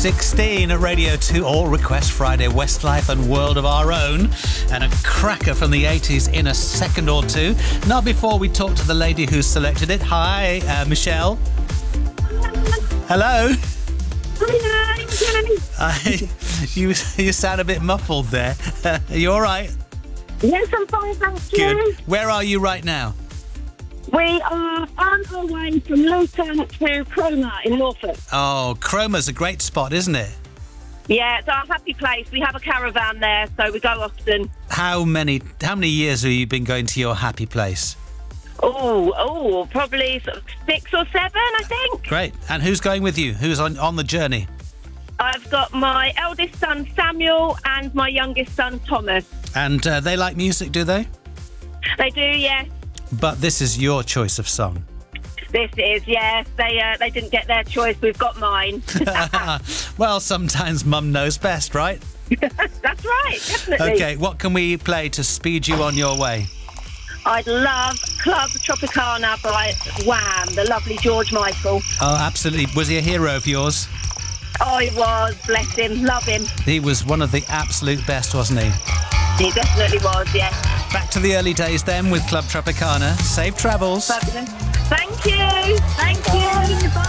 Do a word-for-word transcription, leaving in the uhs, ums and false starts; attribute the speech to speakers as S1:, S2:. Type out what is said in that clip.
S1: sixteen at Radio two, All Request Friday, Westlife and World of Our Own. And a cracker from the eighties in a second or two. Not before we talk to the lady who selected it. Hi, uh, Michelle. Hello. Hi. you, you sound a bit muffled there. Are you all right?
S2: Yes, I'm fine, thank you.
S1: Good. Where are you right now?
S2: We are on our way from Luton to Cromer in Norfolk.
S1: Oh, Cromer's a great spot, isn't it?
S2: Yeah, it's our happy place. We have a caravan there, so we go often.
S1: How many how many years have you been going to your happy place?
S2: Oh, oh, probably sort of six or seven, I think.
S1: Great. And who's going with you? Who's on, on the journey?
S2: I've got my eldest son, Samuel, and my youngest son, Thomas.
S1: And uh, they like music, do they?
S2: They do, yes.
S1: But this is your choice of song.
S2: This is, yes. They uh, they didn't get their choice. We've got mine.
S1: Well, sometimes Mum knows best, right?
S2: That's right, definitely.
S1: OK, what can we play to speed you on your way?
S2: I'd love Club Tropicana by Wham, the lovely George Michael.
S1: Oh, absolutely. Was he a hero of yours?
S2: Oh, he was. Bless him. Love him.
S1: He was one of the absolute best, wasn't he?
S2: He definitely was, yes.
S1: Back to the early days then with Club Tropicana. Safe travels.
S2: Fabulous. Thank you. Thank you. Bye.